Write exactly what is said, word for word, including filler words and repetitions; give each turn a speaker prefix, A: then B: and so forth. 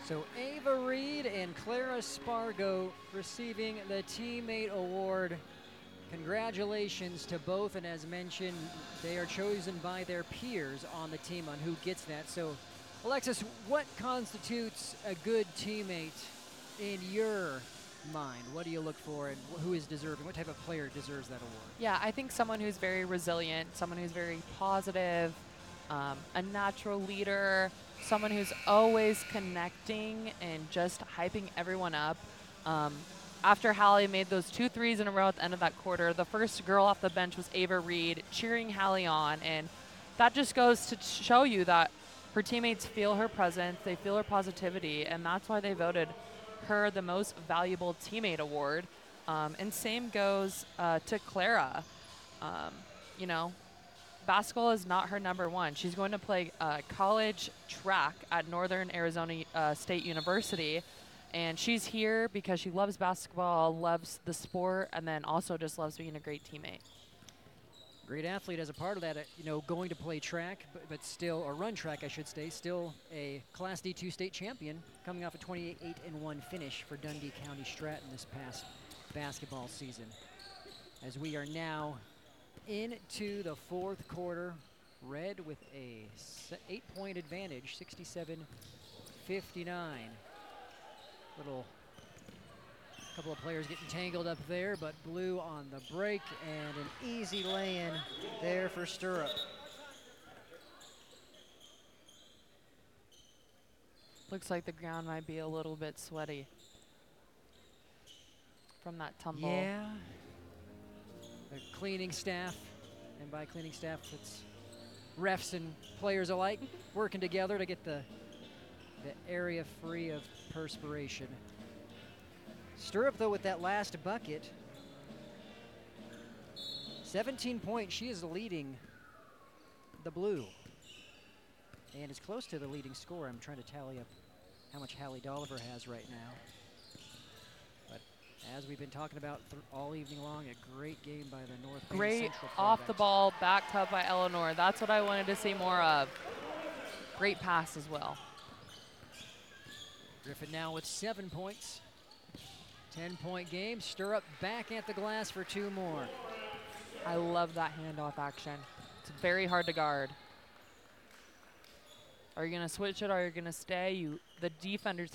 A: So Ava Reed and Clara Spargo receiving the Teammate Award. Congratulations to both, and as mentioned, they are chosen by their peers on the team on who gets that. So, Alexis, what constitutes a good teammate in your mind? What do you look for, and who is deserving? What type of player deserves that award?
B: Yeah, I think someone who's very resilient, someone who's very positive, um, a natural leader, someone who's always connecting and just hyping everyone up. Um, after Hallie made those two threes in a row at the end of that quarter, the first girl off the bench was Ava Reed cheering Hallie on, and that just goes to show you that her teammates feel her presence, they feel her positivity, and that's why they voted her the most valuable teammate award. Um, and same goes uh, to Clara. Um, you know, basketball is not her number one. She's going to play uh, college track at Northern Arizona uh, State University. And she's here because she loves basketball, loves the sport, and then also just loves being a great teammate.
A: Great athlete as a part of that, uh, you know, going to play track, but, but still, or run track, I should say, still a Class D two state champion, coming off a twenty-eight and one finish for Dundee County Stratton this past basketball season. As we are now into the fourth quarter, Red with a eight-point advantage, sixty-seven fifty-nine. Little couple of players getting tangled up there, but Blue on the break and an easy lay-in there for Stirrup.
B: Looks like the ground might be a little bit sweaty from that tumble.
A: Yeah. The cleaning staff, and by cleaning staff, it's refs and players alike working together to get the, the area free of perspiration. Stirrup, though, with that last bucket, seventeen points, she is leading the Blue. And is close to the leading scorer. I'm trying to tally up how much Hallie Dolliver has right now. But as we've been talking about all evening long, a great game by the North Bend
B: Great
A: Central
B: off the
A: Forwards.
B: ball, backed up by Eleanor. That's what I wanted to see more of. Great pass as well.
A: Griffin now with seven points. ten-point game. Stirrup back at the glass for two more.
B: I love that handoff action. It's very hard to guard. Are you going to switch it or are you going to stay? You, the defenders